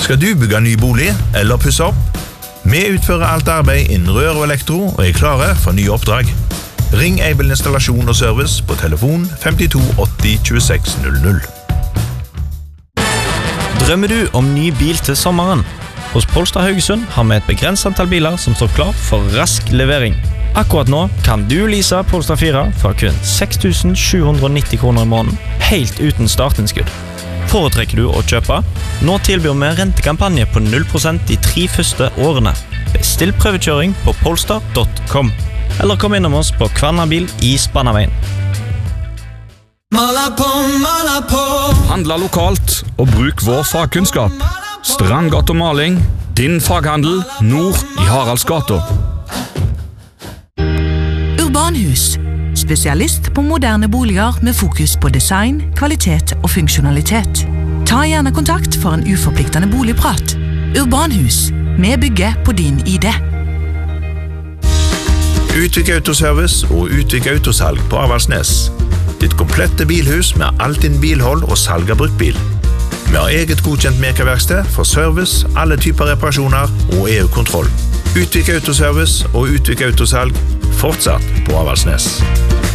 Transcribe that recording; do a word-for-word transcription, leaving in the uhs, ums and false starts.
Skal du bygge ny bolig eller pusse opp? Vi utfører alt arbeid innen rør og elektro og er klare for nye oppdrag. Ring Aibel Installasjon og Service på telefon femtito åtti tjueseks null null. Drømmer du om ny bil til sommeren? Hos Polestar Haugesund har vi et begrenset antall biler som står klar for rask levering. Akkurat nå kan du lease Polestar fire for kun seks tusen sju hundre nitti kroner i måneden, helt uten startinnskudd. Foretrekker du å kjøpe? Nå tilbyr vi rentekampanje på null prosent de tre første årene. Bestill prøvekjøring på polestar punktum com. Eller kom innom oss på Kvarnabil i Spannaveien. Handla lokalt og bruk vår fagkunnskap. Strandgata Maling, din faghandel nord i Haraldsgata. Urbanhus. Spesialist på moderne boliger med fokus på design, kvalitet og funksjonalitet. Ta gjerne kontakt for en uforpliktende boligprat. Urbanhus. Vi bygger på din idé. Utvik Autoservice og Utvik Autosalg på Avaldsnes. Ditt komplette bilhus med alt din bilhold og salg av bruktbil. Vi har eget godkjent mekaverksted for service, alle typer reparasjoner og E U-kontroll. Utvik Autoservice og Utvik Autosalg fortsatt på Avaldsnes.